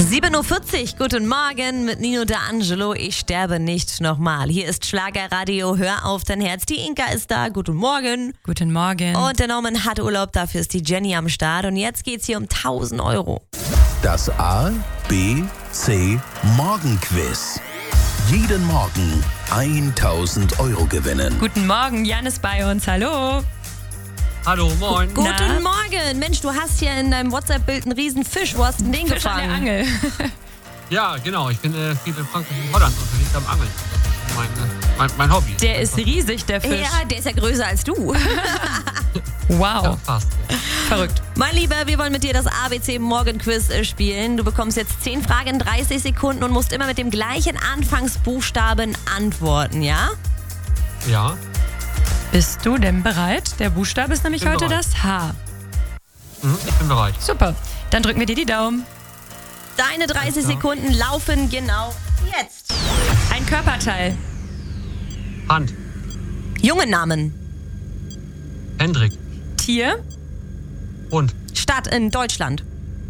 7.40 Uhr, guten Morgen mit Nino D'Angelo. Ich sterbe nicht nochmal. Hier ist Schlagerradio, hör auf dein Herz. Die Inka ist da, guten Morgen. Guten Morgen. Und der Norman hat Urlaub, dafür ist die Jenny am Start. Und jetzt geht's hier um 1.000 Euro. Das A, B, C Morgenquiz. Jeden Morgen 1.000 Euro gewinnen. Guten Morgen, Jan ist bei uns. Hallo. Hallo, moin. Guten Morgen. Mensch, du hast hier in deinem WhatsApp-Bild einen riesen Fisch. Wo hast du den Fisch an der gefangen? Angel. Ja, genau. Ich bin viel in Frankreich und Holland unterwegs am Angeln. Das ist mein Hobby. Der ist riesig, der Fisch. Ja, der ist ja größer als du. Wow. Ja, fast. Verrückt. Mein Lieber, wir wollen mit dir das ABC Morgenquiz spielen. Du bekommst jetzt 10 Fragen in 30 Sekunden und musst immer mit dem gleichen Anfangsbuchstaben antworten, ja? Ja. Bist du denn bereit? Der Buchstabe ist nämlich Bin heute bereit. das H. Ich bin bereit. Super. Dann drücken wir dir die Daumen. Deine 30 Sekunden laufen genau jetzt. Ein Körperteil. Hand. Jungennamen. Hendrik. Tier. Hund. Stadt in Deutschland.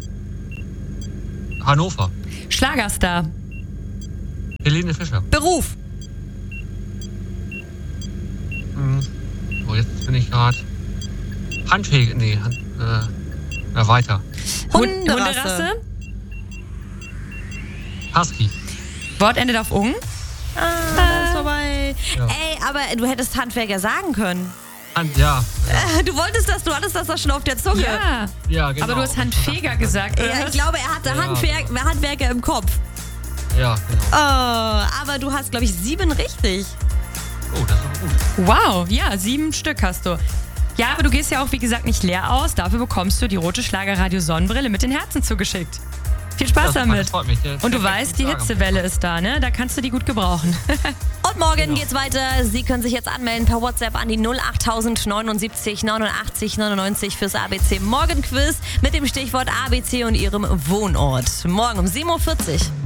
Hannover. Schlagerstar. Helene Fischer. Beruf. Oh, jetzt bin ich gerade. Handfähig. Nee, weiter. Hunderasse. Husky. Wort endet auf ung. Das ist vorbei. Ja. Ey, aber du hättest Handwerker sagen können. Ja. Du hattest das doch schon auf der Zunge. Ja, genau. Aber du hast Handfeger gesagt. Ja, ich glaube, er hatte Ja. Handwerker im Kopf. Ja, genau. Oh, aber du hast, glaube ich, 7 richtig. Oh, das ist aber gut. Wow, ja, 7 Stück hast du. Ja, aber du gehst ja auch, wie gesagt, nicht leer aus. Dafür bekommst du die rote Schlagerradio-Sonnenbrille mit den Herzen zugeschickt. Viel Spaß damit. Das freut mich. Und du weißt, die Hitzewelle ist da, ne? Da kannst du die gut gebrauchen. Und morgen geht's weiter. Sie können sich jetzt anmelden per WhatsApp an die 08079 89 99 fürs ABC Morgenquiz mit dem Stichwort ABC und Ihrem Wohnort. Morgen um 7.40 Uhr.